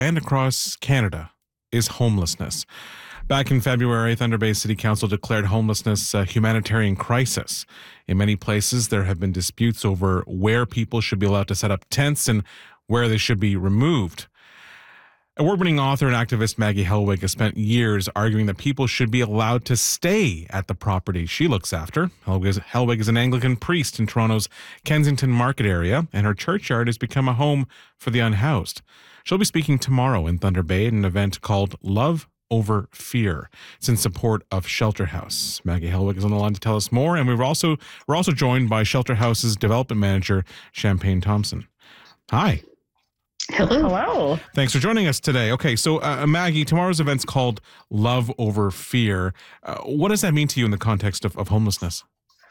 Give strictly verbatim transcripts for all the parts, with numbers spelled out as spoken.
and across Canada is homelessness. Back in February, Thunder Bay City Council declared homelessness a humanitarian crisis. In many places, there have been disputes over where people should be allowed to set up tents and where they should be removed. Award-winning author and activist Maggie Helwig has spent years arguing that people should be allowed to stay at the property she looks after. Helwig is, Helwig is an Anglican priest in Toronto's Kensington Market area, and her churchyard has become a home for the unhoused. She'll be speaking tomorrow in Thunder Bay at an event called Love Over Fear. It's in support of Shelter House. Maggie Helwig is on the line to tell us more, and we're also we're also joined by Shelter House's development manager, Champagne Thompson. Hi. Hello. Hello. Thanks for joining us today. Okay, so uh, Maggie, tomorrow's event's called Love Over Fear. Uh, what does that mean to you in the context of, of homelessness?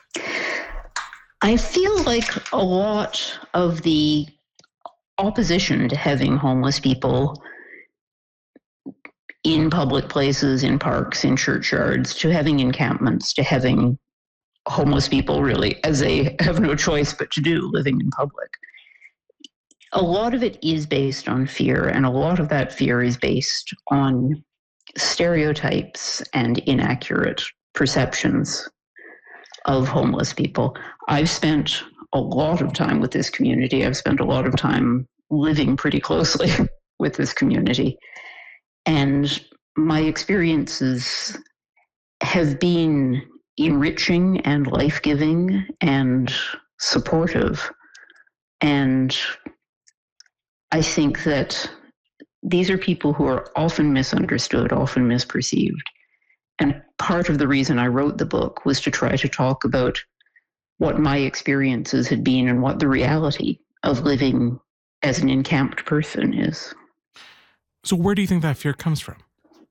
I feel like a lot of the opposition to having homeless people in public places, in parks, in churchyards, to having encampments, to having homeless people really, as they have no choice but to do, living in public. A lot of it is based on fear, and a lot of that fear is based on stereotypes and inaccurate perceptions of homeless people. I've spent a lot of time with this community. I've spent a lot of time living pretty closely with this community. And my experiences have been enriching and life-giving and supportive. And I think that these are people who are often misunderstood, often misperceived. And part of the reason I wrote the book was to try to talk about what my experiences had been and what the reality of living as an encamped person is. So where do you think that fear comes from?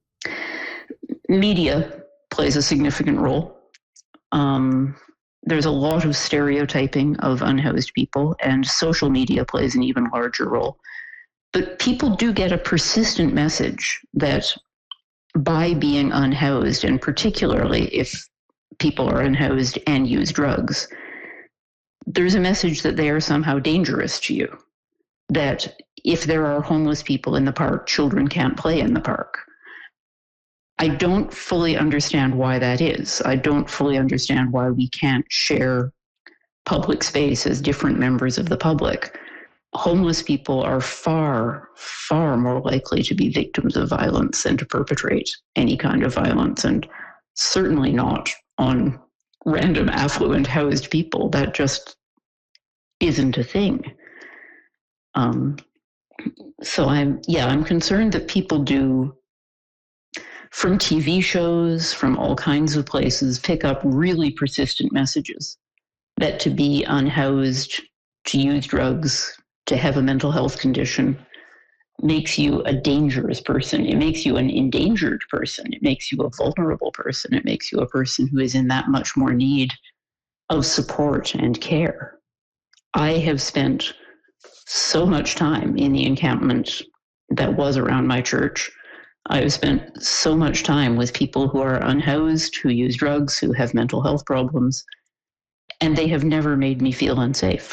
Media plays a significant role. Um, there's a lot of stereotyping of unhoused people, and social media plays an even larger role. But people do get a persistent message that by being unhoused, and particularly if people are unhoused and use drugs, there's a message that they are somehow dangerous to you. That if there are homeless people in the park, children can't play in the park. I don't fully understand why that is. I don't fully understand why we can't share public space as different members of the public. Homeless people are far, far more likely to be victims of violence than to perpetrate any kind of violence, and certainly not on random affluent housed people. That just isn't a thing. Um, so I'm, yeah, I'm concerned that people do, from T V shows, from all kinds of places, pick up really persistent messages that to be unhoused, to use drugs, to have a mental health condition makes you a dangerous person. It makes you an endangered person. It makes you a vulnerable person. It makes you a person who is in that much more need of support and care. I have spent so much time in the encampment that was around my church. I've spent so much time with people who are unhoused, who use drugs, who have mental health problems, and they have never made me feel unsafe.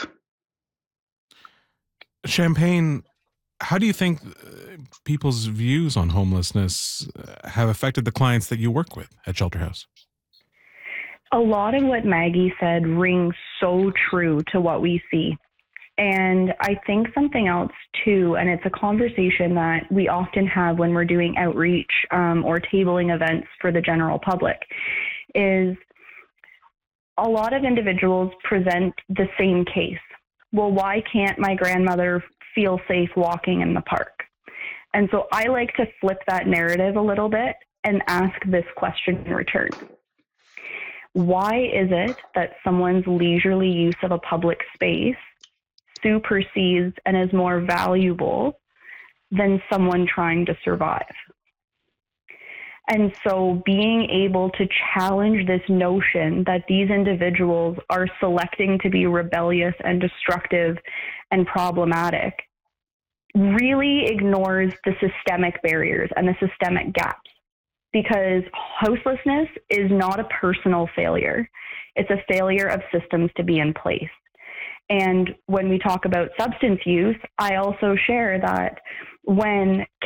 Champagne, how do you think people's views on homelessness have affected the clients that you work with at Shelter House? A lot of what Maggie said rings so true to what we see. And I think something else too, and it's a conversation that we often have when we're doing outreach um, or tabling events for the general public, is a lot of individuals present the same case. Well, why can't my grandmother feel safe walking in the park? And so I like to flip that narrative a little bit and ask this question in return. Why is it that someone's leisurely use of a public space supersedes and is more valuable than someone trying to survive? And so being able to challenge this notion that these individuals are selecting to be rebellious and destructive and problematic really ignores the systemic barriers and the systemic gaps. Because houselessness is not a personal failure. It's a failure of systems to be in place. And when we talk about substance use, I also share that when